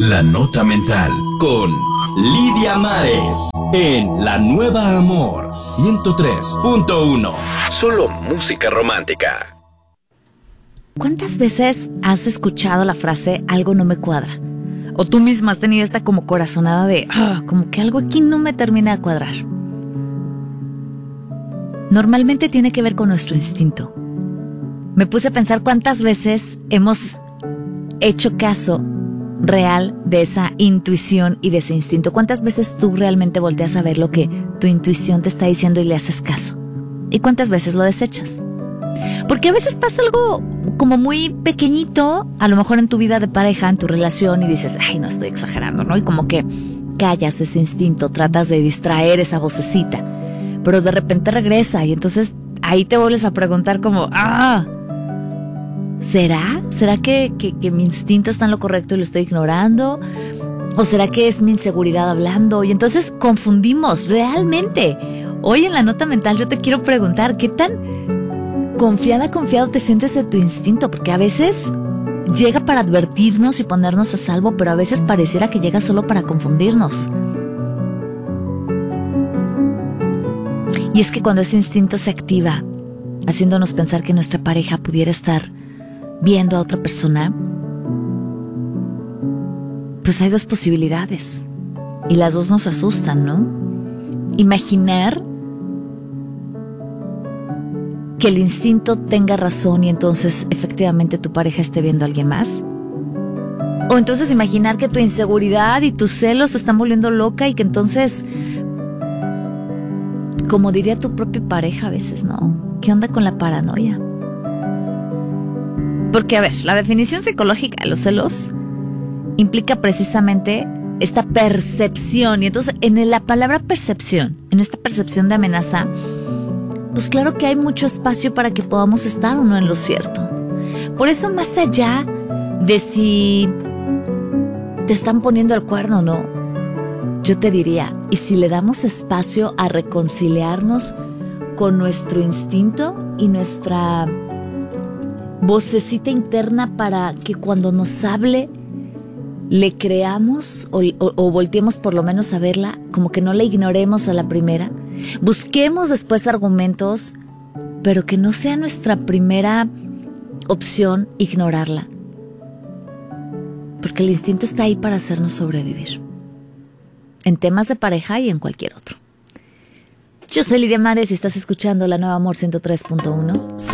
La Nota Mental con Lidia Mares en La Nueva Amor 103.1. Solo música romántica. ¿Cuántas veces has escuchado la frase algo no me cuadra? O tú misma has tenido esta como corazonada de como que algo aquí no me termina de cuadrar. Normalmente tiene que ver con nuestro instinto. Me puse a pensar cuántas veces hemos hecho caso real de esa intuición y de ese instinto. ¿Cuántas veces tú realmente volteas a ver lo que tu intuición te está diciendo y le haces caso? ¿Y cuántas veces lo desechas? Porque a veces pasa algo como muy pequeñito, a lo mejor en tu vida de pareja, en tu relación, y dices, ay, no estoy exagerando, ¿no? Y como que callas ese instinto, tratas de distraer esa vocecita, pero de repente regresa y entonces ahí te vuelves a preguntar como, ¿será? ¿Será que mi instinto está en lo correcto y lo estoy ignorando? ¿O será que es mi inseguridad hablando? Y entonces confundimos realmente. Hoy en la Nota Mental yo te quiero preguntar, ¿qué tan confiado te sientes de tu instinto? Porque a veces llega para advertirnos y ponernos a salvo, pero a veces pareciera que llega solo para confundirnos. Y es que cuando ese instinto se activa, haciéndonos pensar que nuestra pareja pudiera estar viendo a otra persona, pues hay dos posibilidades y las dos nos asustan, ¿no? Imaginar que el instinto tenga razón y entonces efectivamente tu pareja esté viendo a alguien más. O entonces imaginar que tu inseguridad y tus celos te están volviendo loca y que entonces, como diría tu propia pareja a veces, ¿no? ¿Qué onda con la paranoia? Porque, a ver, la definición psicológica de los celos implica precisamente esta percepción. Y entonces, en la palabra percepción, en esta percepción de amenaza, pues claro que hay mucho espacio para que podamos estar o no en lo cierto. Por eso, más allá de si te están poniendo el cuerno o no, yo te diría, ¿y si le damos espacio a reconciliarnos con nuestro instinto y nuestra vocecita interna para que cuando nos hable le creamos o volteemos por lo menos a verla, como que no la ignoremos a la primera? Busquemos después argumentos, pero que no sea nuestra primera opción ignorarla, porque el instinto está ahí para hacernos sobrevivir, en temas de pareja y en cualquier otro. Yo soy Lidia Mares y estás escuchando La Nueva Amor 103.1.